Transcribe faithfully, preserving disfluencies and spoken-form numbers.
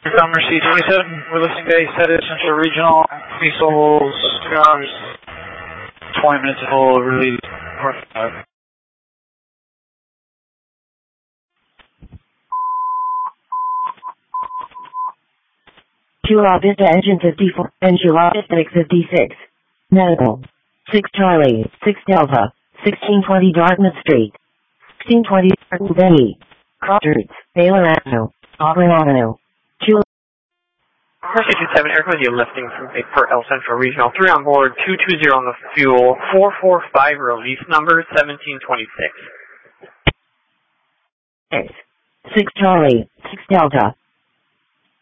Commerce C twenty-seven, we're listening to Exeter Central Regional, Missiles, two hours, twenty minutes full, release, north five. Chula Vista Engine fifty-four, and Chula Vista fifty-six. Notable. six Charlie, six Delta, sixteen twenty Dartmouth Street. sixteen twenty Dartmouth Bay. Crossroads, Baylor Avenue, Auburn Avenue. Chula. Commerce C twenty-seven, aircraft you lifting from for El Central Regional, three on board, two two zero on the fuel, four four five release number, seventeen twenty-six. six Charlie, six Delta,